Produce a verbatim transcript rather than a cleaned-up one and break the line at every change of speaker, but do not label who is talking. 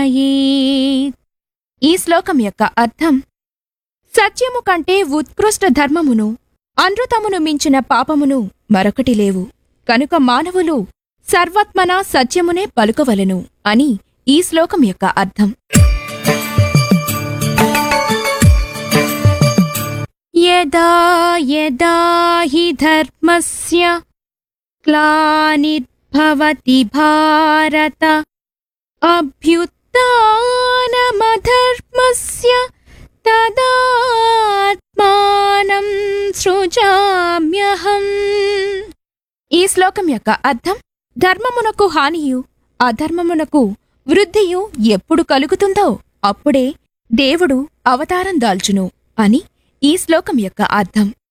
చింతయేత్. ఈ శ్లోకం యొక్క అర్థం: సత్యము కంటే ఉత్కృష్ట ధర్మమును, అనృతమును మించిన పాపమును మరొకటి లేవు, కనుక మానవులు సర్వత్మనా సత్యమునే పలుకవలెను అని ఈ శ్లోకం యొక్క అర్థం. యదా యదా హి ధర్మస్య గ్లానిర్భవతి భారత అభ్యుత్థానమధర్మస్య తదాత్మానం సృజామ్యహం. ఈ శ్లోకం యొక్క అర్థం: ధర్మమునకు హానియు అధర్మమునకు వృద్ధియు ఎప్పుడు కలుగుతుందో అప్పుడే దేవుడు అవతారం దాల్చును అని ఈ శ్లోకం యొక్క అర్థం.